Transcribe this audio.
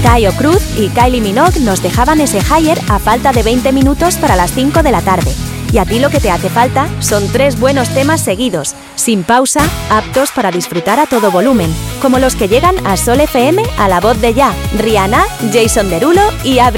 Taio Cruz y Kylie Minogue nos dejaban ese Higher a falta de 20 minutos para las 5 de la tarde. Y a ti lo que te hace falta son 3 buenos temas seguidos, sin pausa, aptos para disfrutar a todo volumen, como los que llegan a Sol FM a la voz de Ya, Rihanna, Jason Derulo y Avril.